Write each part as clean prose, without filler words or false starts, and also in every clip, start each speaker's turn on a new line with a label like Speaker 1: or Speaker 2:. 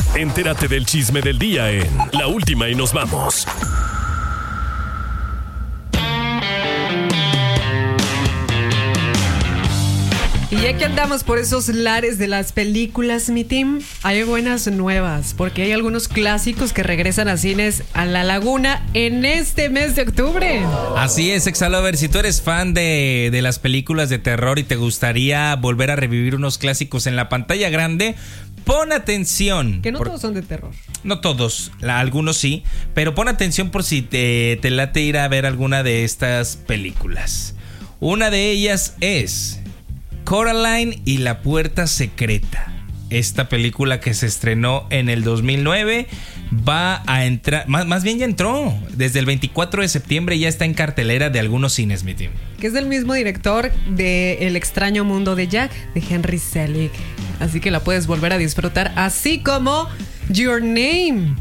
Speaker 1: Entérate del chisme del día en La Última y Nos Vamos.
Speaker 2: Y ya que andamos por esos lares de las películas, mi team, hay buenas nuevas, porque hay algunos clásicos que regresan a cines a La Laguna en este mes de octubre.
Speaker 3: Así es, Exalover, si tú eres fan de las películas de terror y te gustaría volver a revivir unos clásicos en la pantalla grande, pon atención.
Speaker 2: Que no todos son de terror.
Speaker 3: No todos, algunos sí, pero pon atención por si te late ir a ver alguna de estas películas. Una de ellas es Coraline y la puerta secreta. Esta película que se estrenó en el 2009 va a entrar, más bien ya entró. Desde el 24 de septiembre ya está en cartelera de algunos cines, mi team.
Speaker 2: Que es del mismo director de El extraño mundo de Jack, de Henry Selick. Así que la puedes volver a disfrutar, así como Your Name,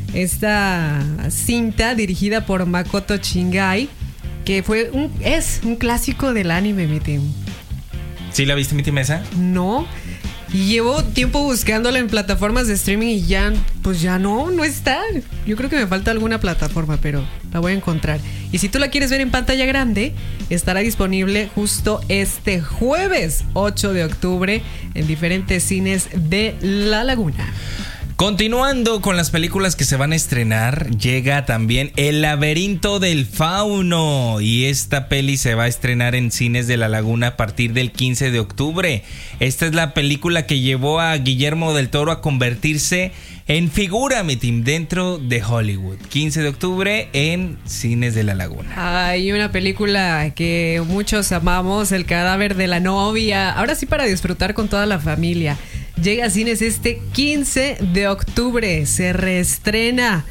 Speaker 2: esta cinta dirigida por Makoto Shingai, que es un clásico del anime, mi team.
Speaker 3: ¿Sí la viste, mi team, esa?
Speaker 2: No. Y llevo tiempo buscándola en plataformas de streaming y ya no está. Yo creo que me falta alguna plataforma, pero la voy a encontrar. Y si tú la quieres ver en pantalla grande, estará disponible justo este jueves 8 de octubre en diferentes cines de La Laguna.
Speaker 3: Continuando con las películas que se van a estrenar, llega también El laberinto del fauno, y esta peli se va a estrenar en cines de La Laguna a partir del 15 de octubre. Esta es la película que llevó a Guillermo del Toro a convertirse en figura, mi team, dentro de Hollywood. 15 de octubre en cines de La Laguna.
Speaker 2: Hay una película que muchos amamos, El cadáver de la novia. Ahora sí, para disfrutar con toda la familia. Llega a cines este 15 de octubre. Se reestrena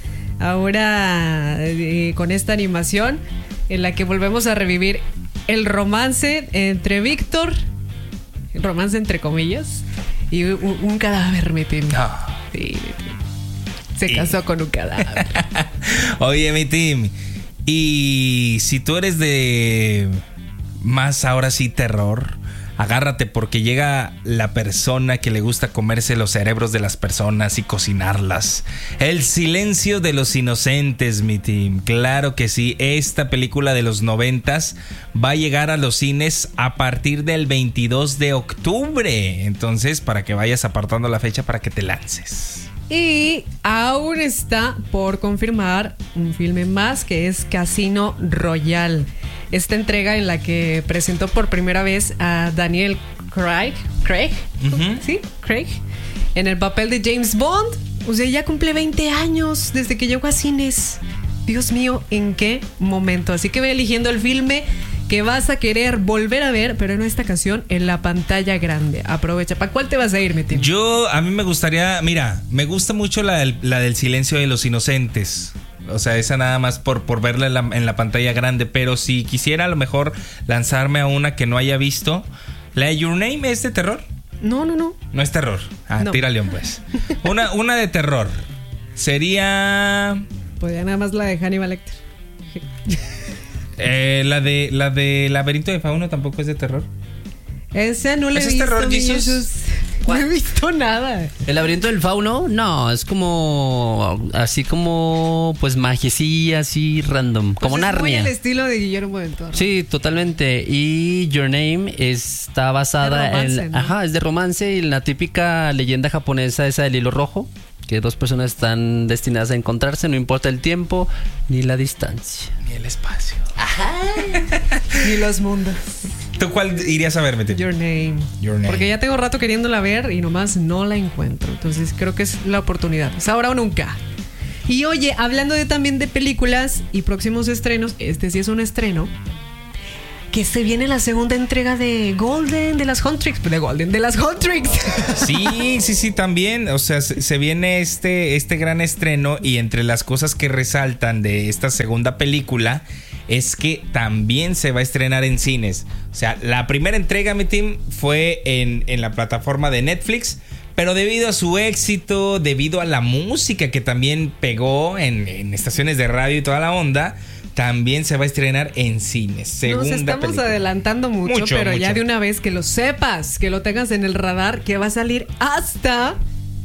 Speaker 2: ahora con esta animación en la que volvemos a revivir el romance entre Víctor, el romance entre comillas, y un cadáver, mi team. Sí, se casó con un cadáver.
Speaker 3: Oye, mi team, y si tú eres de más ahora sí terror, agárrate, porque llega la persona que le gusta comerse los cerebros de las personas y cocinarlas. El silencio de los inocentes, mi team. Claro que sí, esta película de los 90s va a llegar a los cines a partir del 22 de octubre. Entonces, para que vayas apartando la fecha para que te lances.
Speaker 2: Y aún está por confirmar un filme más, que es Casino Royale. Esta entrega en la que presentó por primera vez a Daniel Craig,
Speaker 3: uh-huh.
Speaker 2: ¿Sí? Craig, en el papel de James Bond. O sea, ya cumple 20 años desde que llegó a cines. Dios mío, ¿en qué momento? Así que ve eligiendo el filme que vas a querer volver a ver, pero en esta ocasión en la pantalla grande. Aprovecha. ¿Para cuál te vas a ir, mi tío?
Speaker 3: A mí me gustaría, mira, me gusta mucho la del silencio de los inocentes. O sea, esa nada más por verla en la pantalla grande. Pero si quisiera a lo mejor lanzarme a una que no haya visto, ¿la de Your Name es de terror?
Speaker 2: No.
Speaker 3: No es terror.
Speaker 2: No.
Speaker 3: Tira león, pues. Una de terror sería...
Speaker 2: Pues ya nada más la de Hannibal Lecter.
Speaker 3: La de Laberinto de Fauno tampoco es de terror.
Speaker 2: Esa no la he visto.
Speaker 3: ¿Terror, Jesus?
Speaker 2: No he visto nada.
Speaker 4: El laberinto del fauno, no, es como así como pues magiecilla, así random,
Speaker 2: Pues
Speaker 4: como
Speaker 2: es
Speaker 4: Narnia.
Speaker 2: muy el estilo de Guillermo del Toro.
Speaker 4: Sí, totalmente. Y Your Name está basada
Speaker 2: romance,
Speaker 4: en,
Speaker 2: ¿no?
Speaker 4: es de romance y la típica leyenda japonesa esa del hilo rojo, que dos personas están destinadas a encontrarse, no importa el tiempo ni la distancia.
Speaker 3: Ni el espacio.
Speaker 2: Ni los mundos.
Speaker 3: ¿Tú cuál irías a ver, Mete?
Speaker 2: Your Name. Porque ya tengo rato queriéndola ver y nomás no la encuentro. Entonces creo que es la oportunidad. Es ahora o nunca. Y oye, hablando también de películas y próximos estrenos, este sí es un estreno, que se viene la segunda entrega de Golden, de las Huntrix. De las Huntrix.
Speaker 3: Sí, también. O sea, se viene este gran estreno, y entre las cosas que resaltan de esta segunda película es que también se va a estrenar en cines. O sea, la primera entrega, mi team, fue en la plataforma de Netflix, pero debido a su éxito, debido a la música que también pegó en estaciones de radio y toda la onda, también se va a estrenar en cines. Segunda
Speaker 2: Nos estamos
Speaker 3: película.
Speaker 2: adelantando mucho, pero
Speaker 3: mucho.
Speaker 2: ya de una vez que lo sepas, que lo tengas en el radar, que va a salir hasta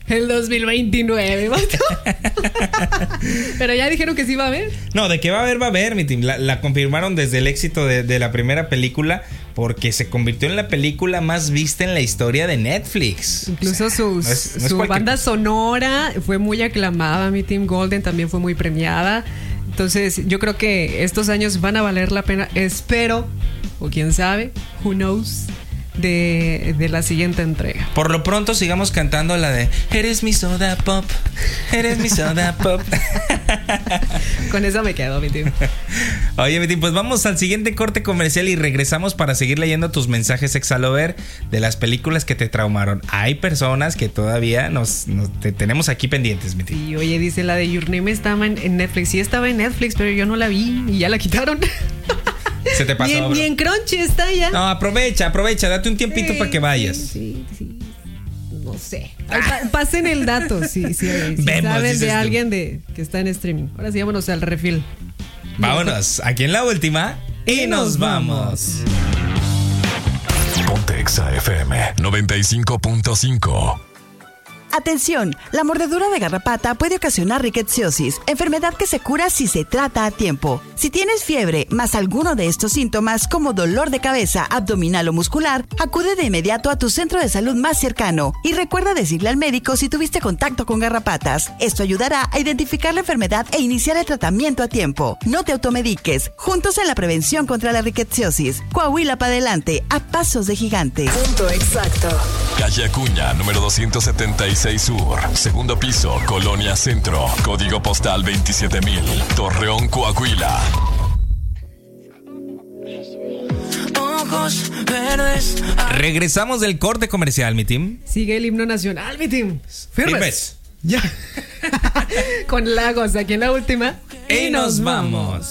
Speaker 2: el 2029, vato. Pero ya dijeron que sí va a haber.
Speaker 3: No, de que va a haber, mi team. La confirmaron desde el éxito de la primera película, porque se convirtió en la película más vista en la historia de Netflix.
Speaker 2: Incluso
Speaker 3: O sea, no es
Speaker 2: su
Speaker 3: cualquier
Speaker 2: banda
Speaker 3: cosa.
Speaker 2: sonora fue muy aclamada. Mi Team Golden también fue muy premiada. Entonces yo creo que estos años van a valer la pena. Espero, o quién sabe, who knows, de la siguiente entrega.
Speaker 3: Por lo pronto sigamos cantando la de Eres mi soda pop, eres mi soda pop.
Speaker 2: Con eso me quedo, mi team.
Speaker 3: Oye, mi team, pues vamos al siguiente corte comercial y regresamos para seguir leyendo tus mensajes Exalover de las películas que te traumaron. Hay personas que todavía te tenemos aquí pendientes, mi team.
Speaker 2: Y oye, dice la de Your Name estaba en Netflix. Sí estaba en Netflix, pero yo no la vi y ya la quitaron.
Speaker 3: Se te pasó, bro.
Speaker 2: Ni en Crunchy está ya.
Speaker 3: No, aprovecha, date un tiempito para que vayas.
Speaker 2: Sí. No sé. Pasen el dato, si
Speaker 3: Vemos,
Speaker 2: saben
Speaker 3: dices
Speaker 2: de
Speaker 3: tú.
Speaker 2: alguien que está en streaming. Ahora sí, vámonos al refill.
Speaker 3: Vámonos, aquí en la última y nos vamos.
Speaker 1: Ponte Exa FM 95.5.
Speaker 5: Atención, la mordedura de garrapata puede ocasionar rickettsiosis, enfermedad que se cura si se trata a tiempo. Si tienes fiebre más alguno de estos síntomas como dolor de cabeza, abdominal o muscular, acude de inmediato a tu centro de salud más cercano y recuerda decirle al médico si tuviste contacto con garrapatas. Esto ayudará a identificar la enfermedad e iniciar el tratamiento a tiempo. No te automediques, juntos en la prevención contra la rickettsiosis. Coahuila para adelante, a pasos de gigante.
Speaker 6: Punto exacto.
Speaker 1: Calle Acuña, número 276 Sur. Segundo piso, Colonia Centro. Código postal 27000. Torreón, Coahuila.
Speaker 6: Ojos verdes.
Speaker 3: Regresamos del corte comercial, mi team.
Speaker 2: Sigue el himno nacional, mi team. Firmes. Ya. Con Lagos aquí en la última.
Speaker 3: Y nos vamos.